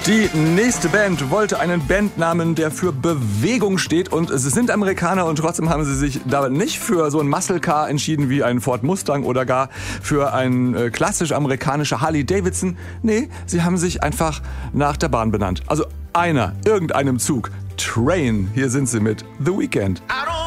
Die nächste Band wollte einen Bandnamen, der für Bewegung steht, und sie sind Amerikaner und trotzdem haben sie sich da nicht für so ein Muscle Car entschieden wie ein Ford Mustang oder gar für ein klassisch amerikanischer Harley Davidson. Nee, sie haben sich einfach nach der Bahn benannt. Also irgendeinem Zug. Train, hier sind sie mit The Weeknd. I don't